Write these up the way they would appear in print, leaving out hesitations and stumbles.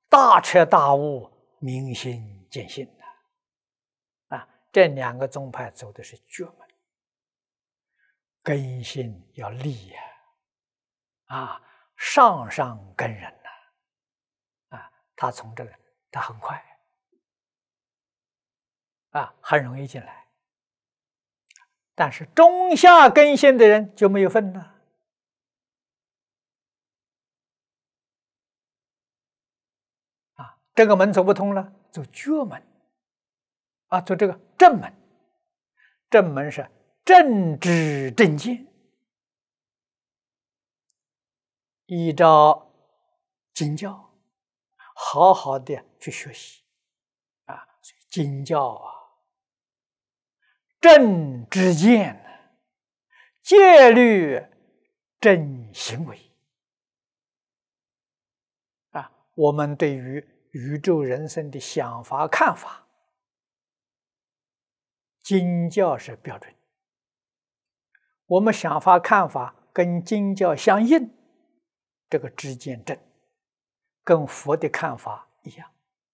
大彻大悟，明心见性的这两个宗派走的是绝门，根性要立呀，上上根人他从这个他很快很容易进来，但是中下根性的人就没有份了。这个门走不通了，走绝门走这个正门。正门是正知正见，依照经教好好的去学习所以经教正知见，戒律正行为我们对于宇宙人生的想法看法，经教是标准。我们想法看法跟经教相应，这个知见正，跟佛的看法一样。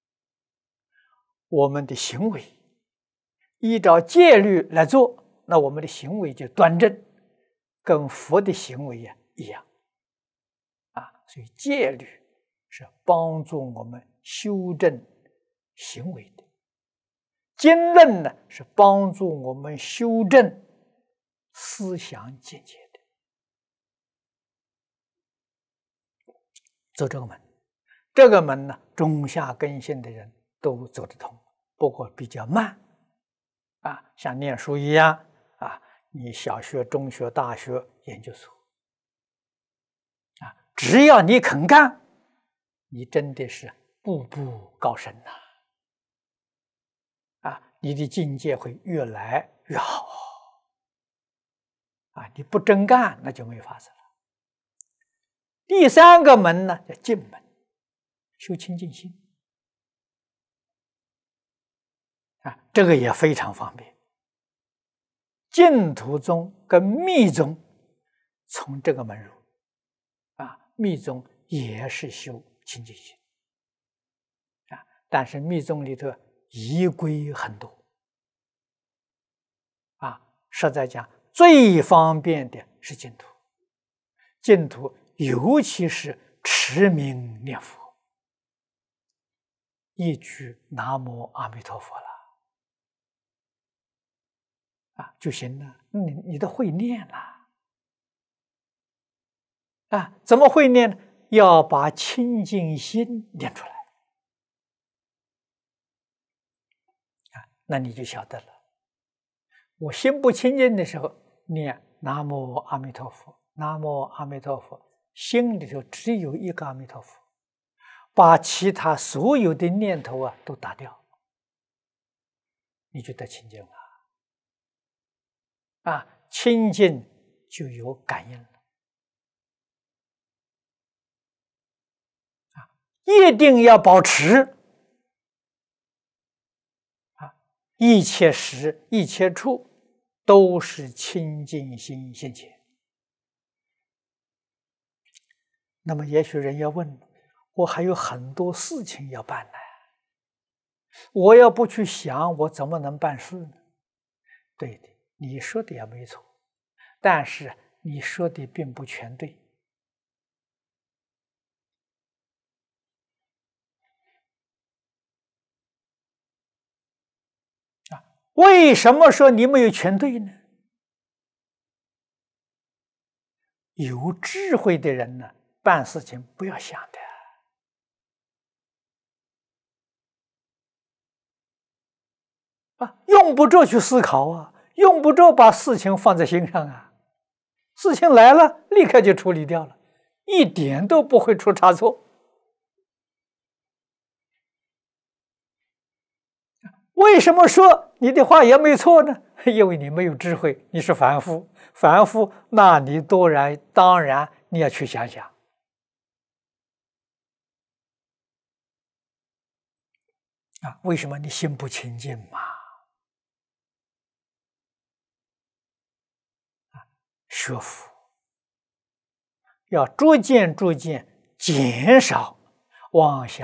我们的行为依照戒律来做，那我们的行为就端正，跟佛的行为也一样所以戒律是帮助我们修正行为的，经论呢是帮助我们修正思想见解的。走这个门，这个门呢，中下根性的人都走得通，不过比较慢像念书一样你小学、中学、大学、研究所只要你肯干，你真的是步步高升你的境界会越来越好你不真干，那就没法子了。第三个门呢，叫净门，修清净心这个也非常方便。净土宗跟密宗从这个门入密宗也是修清净心但是密宗里头仪规很多实在讲最方便的是净土。净土尤其是持名念佛，一句南无阿弥陀佛了就行了，你都会念了怎么会念呢？要把清净心念出来那你就晓得了。我心不清净的时候，念南无阿弥陀佛，南无阿弥陀佛，心里头只有一个阿弥陀佛，把其他所有的念头都打掉，你就得清净了清净就有感应了一定要保持一切时一切处都是清净心现前。那么也许人要问，我还有很多事情要办呢，我要不去想，我怎么能办事呢？对的，你说的也没错，但是你说的并不全对为什么说你没有全对呢？有智慧的人呢，办事情不要想的用不着去思考用不着把事情放在心上事情来了立刻就处理掉了，一点都不会出差错。为什么说你的话也没错呢？因为你没有智慧，你是凡夫。凡夫，那你当然你要去想想为什么你心不清净嘛？学佛要逐渐减少妄想